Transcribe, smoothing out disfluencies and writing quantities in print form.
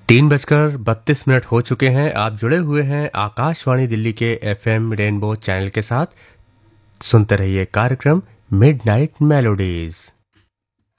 3:32 हो चुके हैं। आप जुड़े हुए हैं आकाशवाणी दिल्ली के एफएम रेनबो चैनल के साथ। सुनते रहिए कार्यक्रम मिडनाइट मेलोडीज।